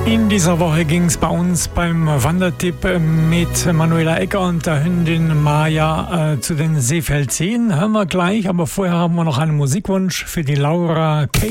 In dieser Woche ging es bei uns beim Wandertipp mit Manuela Ecker und der Hündin Maja zu den Seefeldseen. Hören wir gleich, aber vorher haben wir noch einen Musikwunsch für die Laura K.